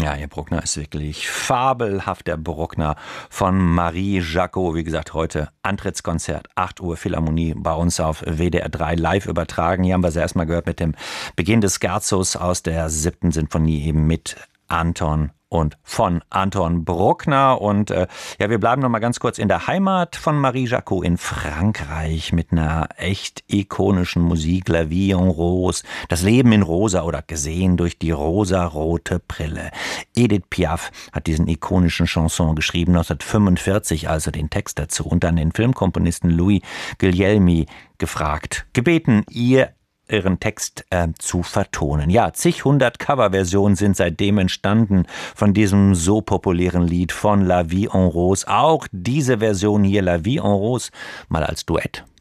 Ja, Ihr Bruckner ist wirklich fabelhaft, der Bruckner von Marie Jacot. Wie gesagt, heute Antrittskonzert, 8 Uhr Philharmonie bei uns auf WDR 3 live übertragen. Hier haben wir es erstmal gehört mit dem Beginn des Scherzos aus der 7. Sinfonie eben mit Anton und von Anton Bruckner. Und ja, wir bleiben noch mal ganz kurz in der Heimat von Marie Jacot in Frankreich mit einer echt ikonischen Musik, La Vie en Rose, das Leben in Rosa oder gesehen durch die rosarote Brille. Edith Piaf hat diesen ikonischen Chanson geschrieben, 1945, also den Text dazu, und dann den Filmkomponisten Louis Guglielmi gebeten, ihren Text zu vertonen. Ja, zig hundert Coverversionen sind seitdem entstanden von diesem so populären Lied von La Vie en Rose. Auch diese Version hier, La Vie en Rose, mal als Duett.